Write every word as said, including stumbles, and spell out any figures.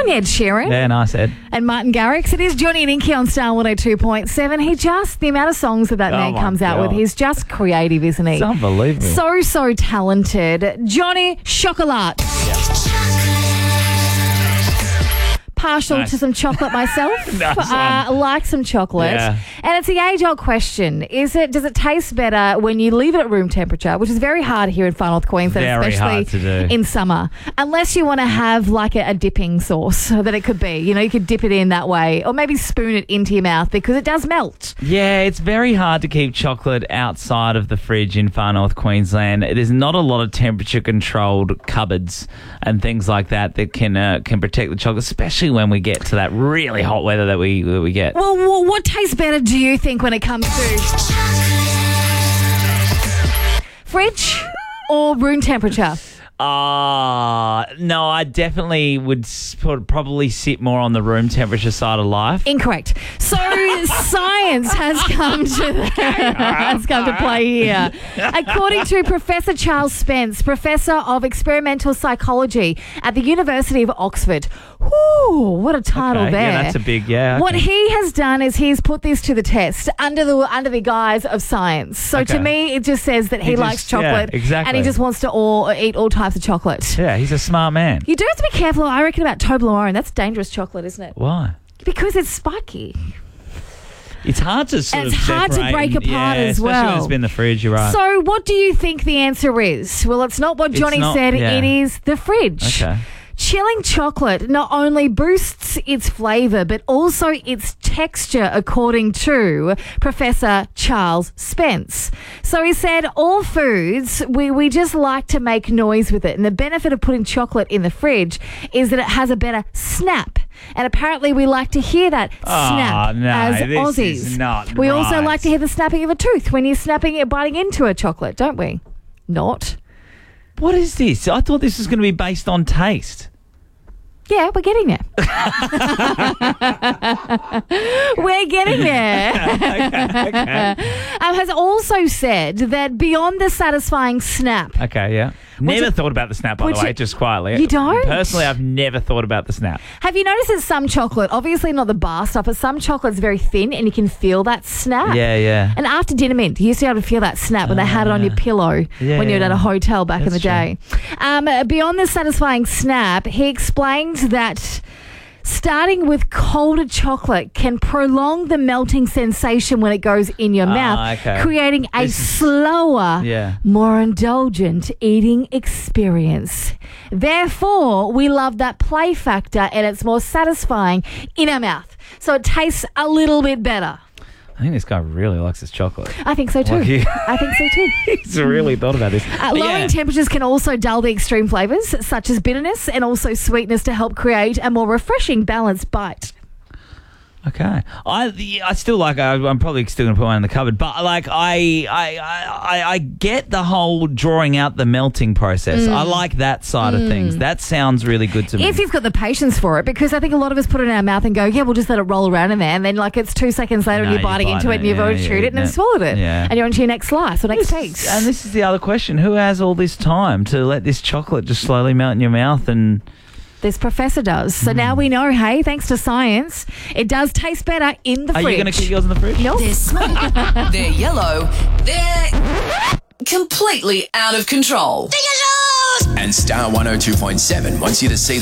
morning, Ed Sheeran. Yeah, nice, Ed. And Martin Garrix. It is Johnny and Inky on Star one oh two point seven. He just, the amount of songs that that Oh man my comes out God. with, he's just creative, isn't he? It's unbelievable. So, so talented. Johnny Chocolat. Partial Nice. to some chocolate myself. Nice uh, one. like some chocolate. Yeah. And it's the age-old question. Is it? Does it taste better when you leave it at room temperature, which is very hard here in Far North Queensland, Very especially hard to do. in summer, unless you want to have like a, a dipping sauce that it could be. You know, you could dip it in that way or maybe spoon it into your mouth because it does melt. Yeah, it's very hard to keep chocolate outside of the fridge in Far North Queensland. There's not a lot of temperature-controlled cupboards and things like that that can uh, can protect the chocolate, especially when we get to that really hot weather that we that we get. Well, wh- what tastes better, do you think, when it comes to fridge or room temperature? Ah, no, I definitely would s- put- probably sit more on the room temperature side of life. Incorrect. So science has come to has come to play here. According to Professor Charles Spence, Professor of Experimental Psychology at the University of Oxford. Whoo, what a title Okay, there. yeah, that's a big- yeah, What okay. he has done is he's put this to the test under the under the guise of science. So to Okay. me, it just says that he, He just- likes chocolate yeah, exactly. and he just wants to all, eat all types of chocolate. Yeah, he's a smart man. You do have to be careful, I reckon, about Toblerone. That's dangerous chocolate, isn't it? Why? Because it's spiky. It's hard to sort It's of hard to separate break and- apart yeah, as especially when well. it's been in the fridge, you're right. So what do you think the answer is? Well, it's not what It's Johnny not- said. yeah. It is the fridge. Okay. Chilling chocolate not only boosts its flavour, but also its texture, according to Professor Charles Spence. So he said, all foods, we, we just like to make noise with it. And the benefit of putting chocolate in the fridge is that it has a better snap. And apparently we like to hear that Oh, snap no, as this Aussies. is not we also right. like to hear the snapping of a tooth when you're snapping it, biting into a chocolate, don't we? Not. What is this? I thought this was going to be based on taste. Yeah, we're getting there. We're getting there. okay, okay. Um, has also said that beyond the satisfying snap, Okay, yeah. Would Never you- thought about the snap, by would the way, you- just quietly. You don't? Personally, I've never thought about the snap. have you noticed that some chocolate, obviously not the bar stuff, but some chocolate's very thin and you can feel that snap? Yeah, yeah. And after dinner mint, you used to be able to feel that snap when they had it on your pillow Yeah, when you were at a yeah. hotel back in the That's day. Um, beyond the satisfying snap, he explained that starting with colder chocolate can prolong the melting sensation when it goes in your Ah, mouth, okay. creating a This is- slower, Yeah. more indulgent eating experience. Therefore, we love that play factor and it's more satisfying in our mouth. So it tastes a little bit better. I think this guy really likes his chocolate. I think so too. Well, he- I think so too. He's really thought about this. Uh, But lowering yeah. temperatures can also dull the extreme flavours, such as bitterness and also sweetness, to help create a more refreshing, balanced bite. Okay, I the, I still like. I, I'm probably still gonna put one in the cupboard, but like I I, I I get the whole drawing out the melting process. I like that side of things. That sounds really good to me. If you've got the patience for it, because I think a lot of us put it in our mouth and go, yeah, we'll just let it roll around in there, and then like it's two seconds later No, and you're you biting bite into it it, and you've yeah, already you're chewed it eating and then it. swallowed it. Yeah. And you're on to your next slice or next This piece. is- and this is the other question: who has all this time to let this chocolate just slowly melt in your mouth? And This professor does. So now we know, hey, thanks to science, it does taste better in the are fridge. you going to keep yours in the fridge? Nope. They're smoke, they're yellow, they're completely out of control. And Star one oh two point seven wants you to see